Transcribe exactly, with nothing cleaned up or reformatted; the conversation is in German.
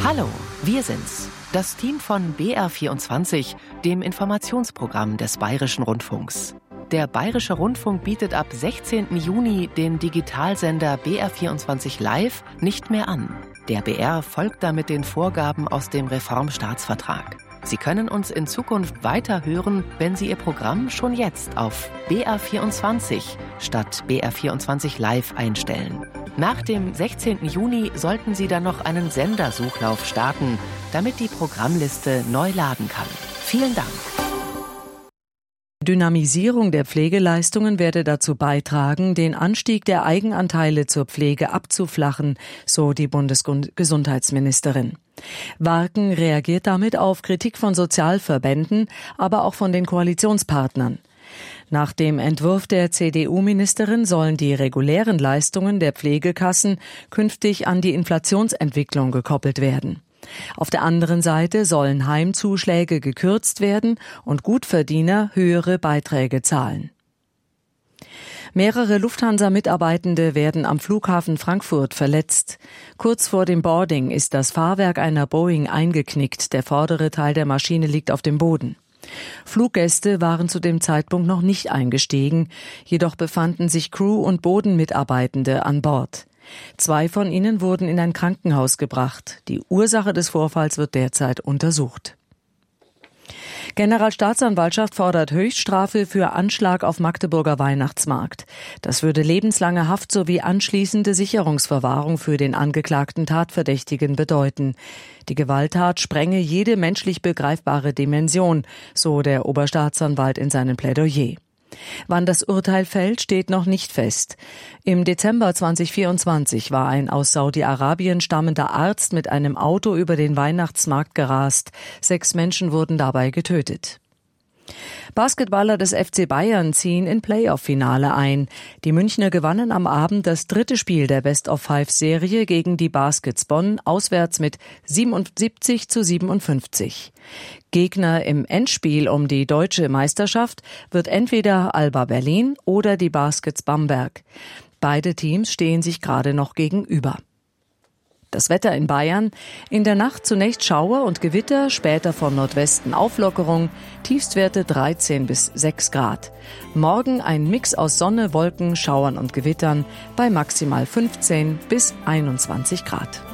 Hallo, wir sind's, das Team von B R vierundzwanzig, dem Informationsprogramm des Bayerischen Rundfunks. Der Bayerische Rundfunk bietet ab sechzehnten Juni den Digitalsender B R vierundzwanzig Live nicht mehr an. Der B R folgt damit den Vorgaben aus dem Reformstaatsvertrag. Sie können uns in Zukunft weiter hören, wenn Sie Ihr Programm schon jetzt auf B R vierundzwanzig statt B R vierundzwanzig Live einstellen. Nach dem sechzehnten Juni sollten Sie dann noch einen Sendersuchlauf starten, damit die Programmliste neu laden kann. Vielen Dank. Die Dynamisierung der Pflegeleistungen werde dazu beitragen, den Anstieg der Eigenanteile zur Pflege abzuflachen, so die Bundesgesundheitsministerin. Warken reagiert damit auf Kritik von Sozialverbänden, aber auch von den Koalitionspartnern. Nach dem Entwurf der C D U-Ministerin sollen die regulären Leistungen der Pflegekassen künftig an die Inflationsentwicklung gekoppelt werden. Auf der anderen Seite sollen Heimzuschläge gekürzt werden und Gutverdiener höhere Beiträge zahlen. Mehrere Lufthansa-Mitarbeitende werden am Flughafen Frankfurt verletzt. Kurz vor dem Boarding ist das Fahrwerk einer Boeing eingeknickt. Der vordere Teil der Maschine liegt auf dem Boden. Fluggäste waren zu dem Zeitpunkt noch nicht eingestiegen, jedoch befanden sich Crew- und Bodenmitarbeitende an Bord. Zwei von ihnen wurden in ein Krankenhaus gebracht. Die Ursache des Vorfalls wird derzeit untersucht. Generalstaatsanwaltschaft fordert Höchststrafe für Anschlag auf Magdeburger Weihnachtsmarkt. Das würde lebenslange Haft sowie anschließende Sicherungsverwahrung für den angeklagten Tatverdächtigen bedeuten. Die Gewalttat sprenge jede menschlich begreifbare Dimension, so der Oberstaatsanwalt in seinem Plädoyer. Wann das Urteil fällt, steht noch nicht fest. Im Dezember zweitausendvierundzwanzig war ein aus Saudi-Arabien stammender Arzt mit einem Auto über den Weihnachtsmarkt gerast. Sechs Menschen wurden dabei getötet. Basketballer des F C Bayern ziehen in Playoff-Finale ein. Die Münchner gewannen am Abend das dritte Spiel der Best-of-Five-Serie gegen die Baskets Bonn auswärts mit siebenundsiebzig zu siebenundfünfzig. Gegner im Endspiel um die deutsche Meisterschaft wird entweder Alba Berlin oder die Baskets Bamberg. Beide Teams stehen sich gerade noch gegenüber. Das Wetter in Bayern: in der Nacht zunächst Schauer und Gewitter, später von Nordwesten Auflockerung, Tiefstwerte dreizehn bis sechs Grad. Morgen ein Mix aus Sonne, Wolken, Schauern und Gewittern bei maximal fünfzehn bis einundzwanzig Grad.